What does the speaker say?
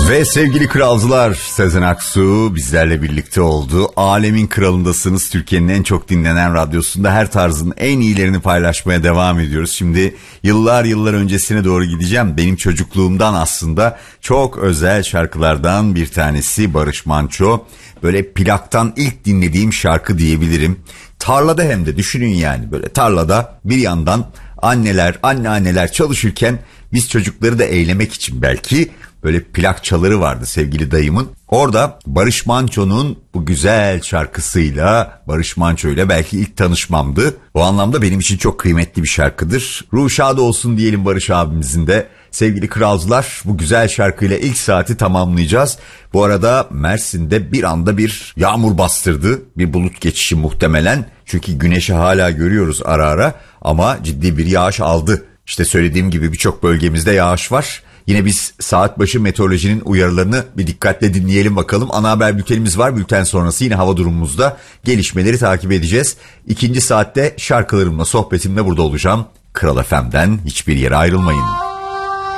Ve sevgili kralcılar, Sezen Aksu bizlerle birlikte oldu. Alemin kralındasınız. Türkiye'nin en çok dinlenen radyosunda her tarzın en iyilerini paylaşmaya devam ediyoruz. Şimdi yıllar öncesine doğru gideceğim. Benim çocukluğumdan aslında çok özel şarkılardan bir tanesi Barış Manço. Böyle plaktan ilk dinlediğim şarkı diyebilirim. Tarlada, hem de düşünün yani, böyle tarlada bir yandan anneanneler çalışırken biz çocukları da eğlemek için belki böyle plak çaları vardı sevgili dayımın. Orada Barış Manço'nun bu güzel şarkısıyla, Barış Manço ile belki ilk tanışmamdı. O anlamda benim için çok kıymetli bir şarkıdır. Ruh şad olsun diyelim Barış abimizin de. Sevgili kralcılar, bu güzel şarkıyla ilk saati tamamlayacağız. Bu arada Mersin'de bir anda bir yağmur bastırdı. Bir bulut geçişi muhtemelen. Çünkü güneşi hala görüyoruz ara ara ama ciddi bir yağış aldı. İşte söylediğim gibi birçok bölgemizde yağış var. Yine biz saat başı meteorolojinin uyarılarını bir dikkatle dinleyelim bakalım. Ana haber bültenimiz var. Bülten sonrası yine hava durumumuzda gelişmeleri takip edeceğiz. İkinci saatte şarkılarımla, sohbetimle burada olacağım. Kral FM'den hiçbir yere ayrılmayın.